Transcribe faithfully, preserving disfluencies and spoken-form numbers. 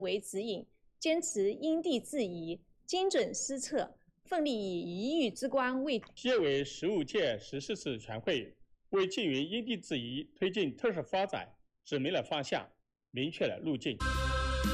为指引，坚持因地制宜、精准施策，奋力以一域之光为。 结为十五届十四次全会，为进云因地制宜推进特色发展指明了方向，明确了路径。